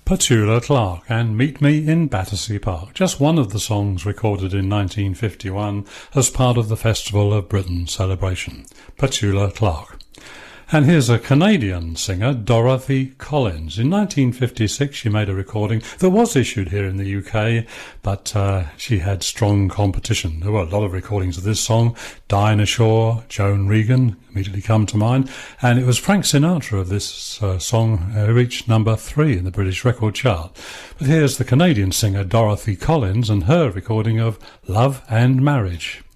Petula Clark and Meet Me in Battersea Park, just one of the songs recorded in 1951 as part of the Festival of Britain celebration. Petula Clark. And here's a Canadian singer, Dorothy Collins. In 1956 she made a recording that was issued here in the UK, but she had strong competition. There were a lot of recordings of this song. Dinah Shore, Joan Regan immediately come to mind, and it was Frank Sinatra of this song who reached number 3 in the British record chart. But here's the Canadian singer Dorothy Collins and her recording of Love and Marriage.